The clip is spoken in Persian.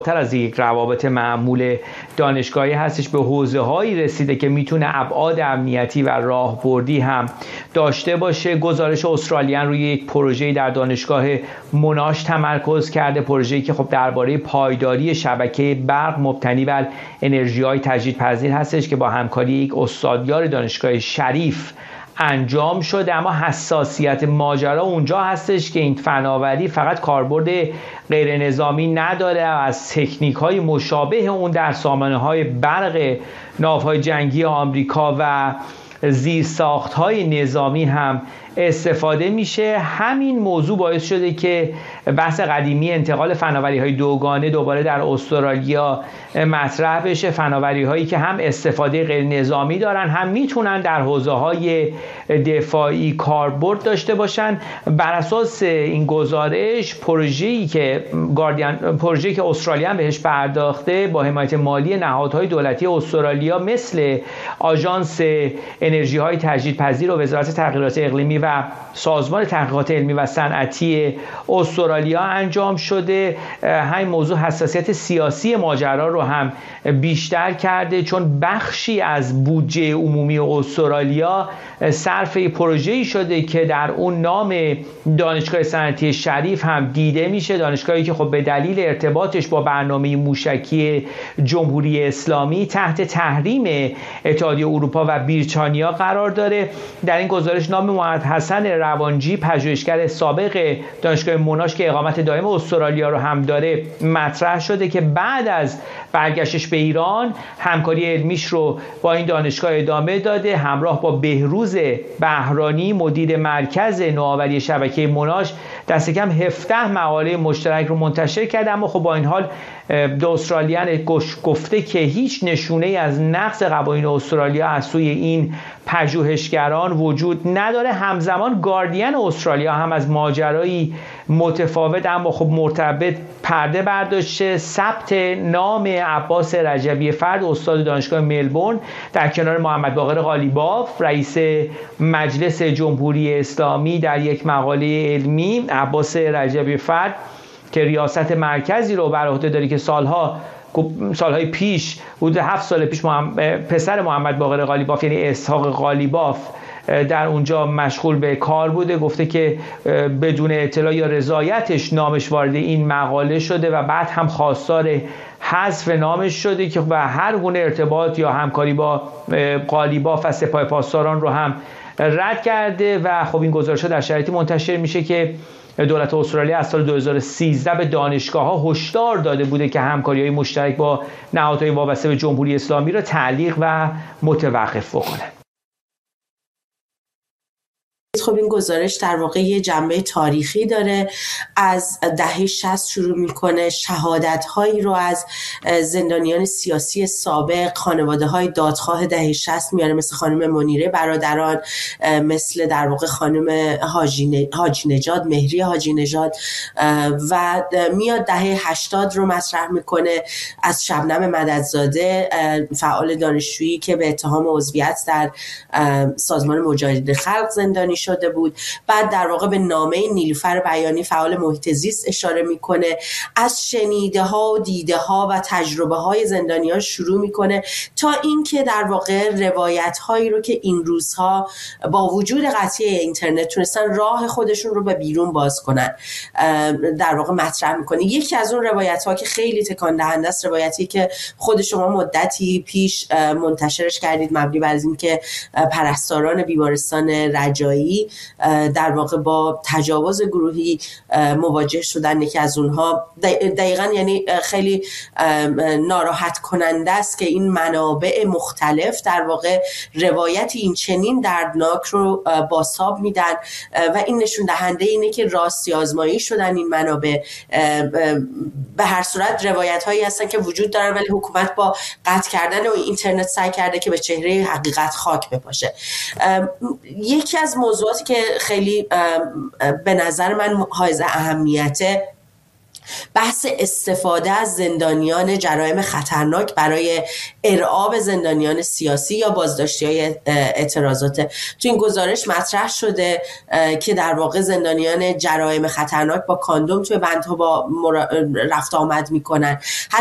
تر از یک روابط معمول دانشگاهی هستش، به حوزه‌هایی رسیده که میتونه ابعاد امنیتی و راهبردی هم داشته باشه. گزارش استرالیان روی یک پروژه‌ای در دانشگاه موناش تمرکز کرده، پروژه‌ای که خب درباره پایداری شبکه برق مبتنی بر انرژی‌های تجدیدپذیر هستش که با همکاری یک استادیار دانشگاه شریف انجام شده. اما حساسیت ماجرا اونجا هستش که این فناوری فقط کاربرد غیر نظامی نداره و از تکنیک‌های مشابه اون در سامانه‌های برق ناوهای جنگی آمریکا و زیرساخت‌های نظامی هم استفاده میشه. همین موضوع باعث شده که بحث قدیمی انتقال فناوری‌های دوگانه دوباره در استرالیا مطرح بشه. فناوری‌هایی که هم استفاده غیر نظامی دارن، هم میتونن در حوزه‌های دفاعی کاربرد داشته باشن. بر اساس این گزارش پروژه‌ای که استرالیا بهش پرداخته با حمایت مالی نهادهای دولتی استرالیا مثل آژانس انرژی‌های تجدیدپذیر و وزارت تغییرات اقلیمی و سازمان تحقیقات علمی و صنعتی استرالیا انجام شده. همین موضوع حساسیت سیاسی ماجرا رو هم بیشتر کرده، چون بخشی از بودجه عمومی استرالیا صرف پروژه‌ای شده که در اون نام دانشگاه صنعتی شریف هم دیده میشه. دانشگاهی که خب به دلیل ارتباطش با برنامه موشکی جمهوری اسلامی تحت تحریم اتحادیه اروپا و بریتانیا قرار داره. در این گزارش نام محمد حسن روانجی، پژوهشگر سابق دانشگاه موناش که اقامت دائم استرالیا رو هم داره، مطرح شده که بعد از برگشتش به ایران همکاری علمیش رو با این دانشگاه ادامه داده، همراه با بهروز بهرانی مدیر مرکز نوآوری شبکه موناش دست کم 17 مقاله مشترک رو منتشر کرده. اما خب با این حال استرالیان گفته که هیچ نشونه از نقض قوانین استرالیا از سوی این پژوهشگران وجود نداره. همزمان گاردین استرالیا هم از ماجرایی متفاوت اما خب مرتبط پرده برداشته. ثبت نام عباس رجبی فرد، استاد دانشگاه ملبورن، در کنار محمد باقر قالیباف رئیس مجلس جمهوری اسلامی در یک مقاله علمی. عباس رجبی فرد که ریاست مرکزی رو بر عهده داره که سالهای پیش، حدود 7 سال پیش، پسر محمد باقر قالیباف یعنی اسحاق قالیباف در اونجا مشغول به کار بوده. گفته که بدون اطلاع یا رضایتش نامش وارد این مقاله شده و بعد هم خواستار حذف نامش شده که و هر گونه ارتباط یا همکاری با قالیباف و سپاه پاسداران رو هم رد کرده. و خب این گزارش‌ها در شرایطی منتشر میشه که دولت استرالیا از سال 2013 به دانشگاه‌ها هشدار داده بوده که همکاری‌های مشترک با نهادهای وابسته به جمهوری اسلامی را تعلیق و متوقف بکنه. خب این گزارش در واقع یه جنبه تاریخی داره. از دهه 60 شروع میکنه، شهادت‌هایی رو از زندانیان سیاسی سابق، خانواده‌های دادخواه دهه 60 میاره، مثل خانم منیره برادران، مثل در واقع خانم حاجی نژاد، مهری حاجی نژاد، و میاد دهه 80 رو مطرح میکنه از شبنم مددزاده، فعال دانشجویی که به اتهام عضویت در سازمان مجاهدین خلق زندانی شده بود. بعد در واقع به نامه نیلوفر بیانی، فعال محیط زیست، اشاره میکنه. از شنیده ها و دیده ها و تجربه های زندانیان شروع میکنه تا اینکه در واقع روایت هایی رو که این روزها با وجود قطعی اینترنت تونستن راه خودشون رو به بیرون باز کنن در واقع مطرح میکنه. یکی از اون روایت ها که خیلی تکان دهنده است، روایتی که خود شما مدتی پیش منتشرش کردید، مبنی بر اینکه پرستاران بیمارستان رجایی در واقع با تجاوز گروهی مواجه شدن. یکی از اونها دقیقاً یعنی خیلی ناراحت کننده است که این منابع مختلف در واقع روایت این چنین دردناک رو بازتاب میدن و این نشون دهنده اینه که راستی آزمایی شدن این منابع. به هر صورت روایت هایی هستن که وجود دارن ولی حکومت با قطع کردن و اینترنت سعی کرده که به چهره حقیقت خاک بپاشه. یکی از موضوعاتی که خیلی به نظر من حائز اهمیته بحث استفاده از زندانیان جرایم خطرناک برای ارعاب زندانیان سیاسی یا بازداشتی‌های اعتراضات. تو این گزارش مطرح شده که در واقع زندانیان جرایم خطرناک با کاندوم توی بندها با رفت آمد میکنن.